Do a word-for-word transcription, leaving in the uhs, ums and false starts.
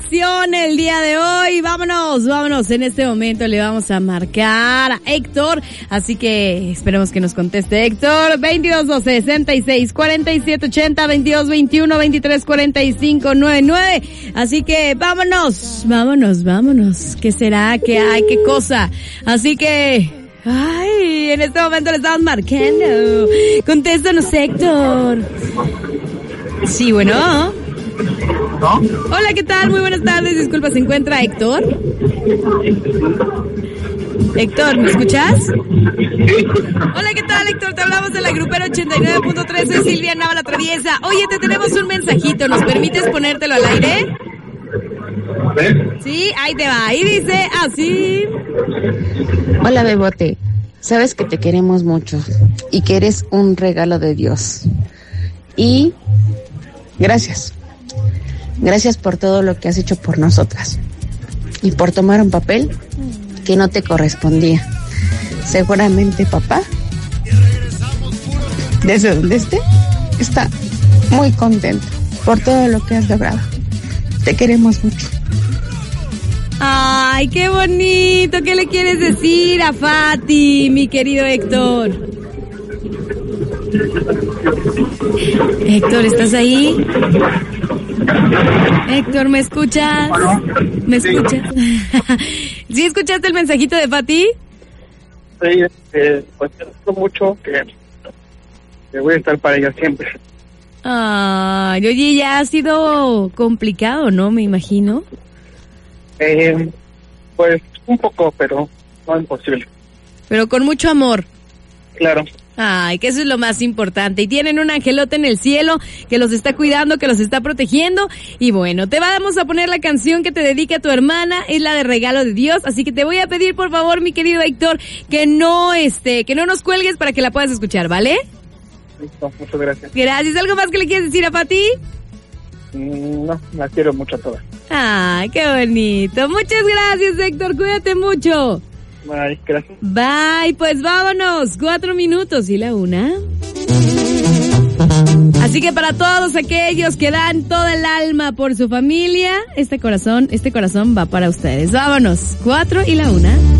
canción el día de hoy. Vámonos, vámonos. En este momento le vamos a marcar a Héctor. Así que esperemos que nos conteste Héctor. veintidós doce, sesenta y seis, cuarenta y siete, ochenta, veintidós veintiuno, veintitrés cuarenta y cinco, noventa y nueve. Así que vámonos, vámonos, vámonos. ¿Qué será? ¿Qué hay? ¿Qué cosa? Así que... ay, en este momento le estamos marcando. Contéstanos, Héctor. Sí, bueno. ¿No? Hola, ¿qué tal? Muy buenas tardes. Disculpa, ¿se encuentra Héctor? Héctor, ¿me escuchas? Hola, ¿qué tal, Héctor? Te hablamos de la Grupera ochenta y nueve punto tres. Soy Silvia Nava, la traviesa. Oye, te tenemos un mensajito. ¿Nos permites ponértelo al aire? Sí, ahí te va. Y dice así. Hola, Bebote. Sabes que te queremos mucho y que eres un regalo de Dios. Y gracias. Gracias por todo lo que has hecho por nosotras y por tomar un papel que no te correspondía. Seguramente papá, desde donde esté, está muy contento por todo lo que has logrado. Te queremos mucho. Ay, qué bonito. ¿Qué le quieres decir a Fati, mi querido Héctor? Héctor, ¿estás ahí? Héctor, ¿me escuchas? ¿Me escuchas? ¿Sí escuchaste el mensajito de Fati? Sí, eh, pues te agradezco mucho que, que voy a estar para ella siempre. Ay, oye, ya ha sido complicado, ¿no? Me imagino. Eh, pues un poco, pero no imposible. Pero con mucho amor. Claro. Ay, que eso es lo más importante. Y tienen un angelote en el cielo que los está cuidando, que los está protegiendo. Y bueno, te vamos a poner la canción que te dedica a tu hermana, es la de Regalo de Dios. Así que te voy a pedir, por favor, mi querido Héctor, que no, este, que no nos cuelgues para que la puedas escuchar, ¿vale? Listo, muchas gracias. Gracias. ¿Algo más que le quieres decir a Pati? Mm, no, la quiero mucho a todas. Ay, qué bonito. Muchas gracias, Héctor. Cuídate mucho. Bye, gracias. Bye, pues vámonos. Cuatro minutos y la una. Así que para todos aquellos que dan toda el alma por su familia, este corazón, este corazón va para ustedes. Vámonos. Cuatro y la una.